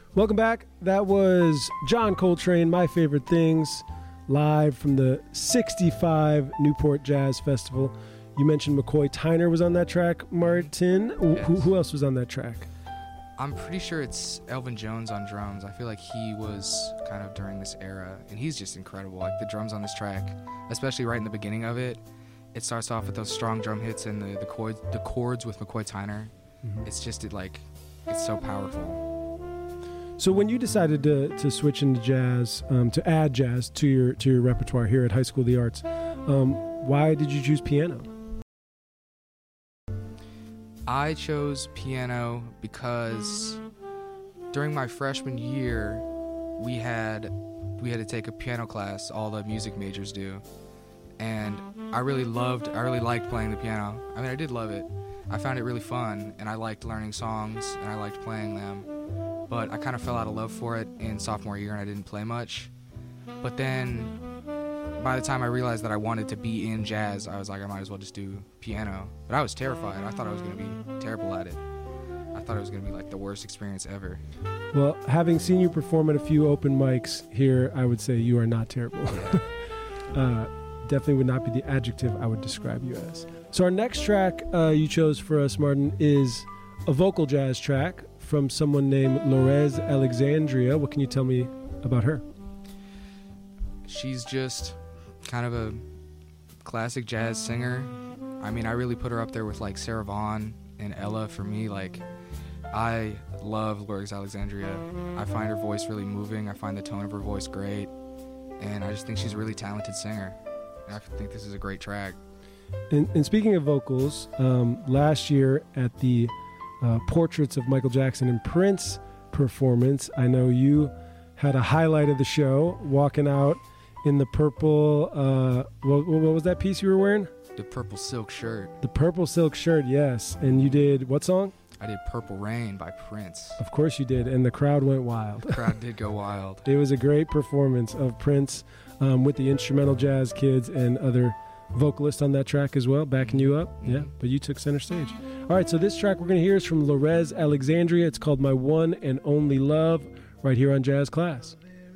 Welcome back. That was John Coltrane, My Favorite Things, live from the 65 Newport Jazz Festival. You mentioned McCoy Tyner was on that track, Martin. Yes. Who else was on that track? I'm pretty sure it's Elvin Jones on drums. I feel like he was kind of during this era, and he's just incredible. Like the drums on this track, especially right in the beginning of it, it starts off with those strong drum hits and the chords with McCoy Tyner. Mm-hmm. It's just it's so powerful. So when you decided to switch into jazz, to add jazz to your repertoire here at High School of the Arts, why did you choose piano? I chose piano because during my freshman year, we had to take a piano class. All the music majors do, and I really liked playing the piano. I mean, I did love it. I found it really fun, and I liked learning songs, and I liked playing them. But I kind of fell out of love for it in sophomore year, and I didn't play much. But then, by the time I realized that I wanted to be in jazz, I was like, I might as well just do piano. But I was terrified. I thought I was going to be terrible at it. I thought it was going to be like the worst experience ever. Well, having seen you perform at a few open mics here, I would say you are not terrible. Definitely would not be the adjective I would describe you as. So our next track you chose for us, Martin, is a vocal jazz track from someone named Lorez Alexandria. What can you tell me about her? She's just kind of a classic jazz singer. I mean, I really put her up there with like Sarah Vaughan and Ella for me. Like, I love Lorez Alexandria. I find her voice really moving. I find the tone of her voice great. And I just think she's a really talented singer. And I think this is a great track. And speaking of vocals, last year at the Portraits of Michael Jackson and Prince performance, I know you had a highlight of the show, walking out in the purple, what was that piece you were wearing? The purple silk shirt. The purple silk shirt, yes. And you did what song? I did Purple Rain by Prince. Of course you did, and the crowd went wild. The crowd did go wild. It was a great performance of Prince with the instrumental jazz kids and other vocalists on that track as well, backing you up. Mm-hmm. Yeah, but you took center stage. All right, so this track we're going to hear is from Lorez Alexandria. It's called My One and Only Love, right here on Jazz Class.